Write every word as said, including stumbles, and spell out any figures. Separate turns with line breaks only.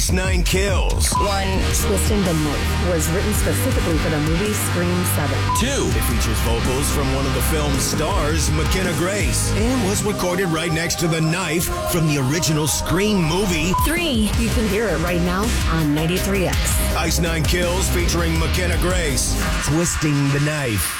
Nine Kills.
One, Twisting the Knife was written specifically for the movie Scream seven.
Two, it features vocals from one of the film's stars, McKenna Grace, and was recorded right next to the knife from the original Scream movie.
Three, you can hear it right now on ninety-three X.
Ice Nine Kills featuring McKenna Grace. Twisting the Knife.